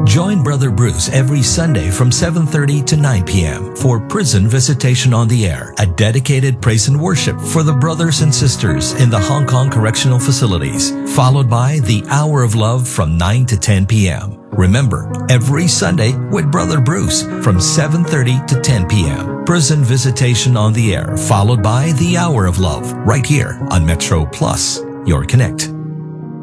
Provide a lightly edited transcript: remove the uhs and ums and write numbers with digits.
Join Brother Bruce every Sunday from 7:30 to 9 p.m. for Prison Visitation on the Air, a dedicated praise and worship for the brothers and sisters in the Hong Kong correctional facilities, followed by the Hour of Love from 9 to 10 p.m. Remember, every Sunday with Brother Bruce from 7:30 to 10 p.m. Prison Visitation on the Air, followed by the Hour of Love, right here on Metro Plus, your connect.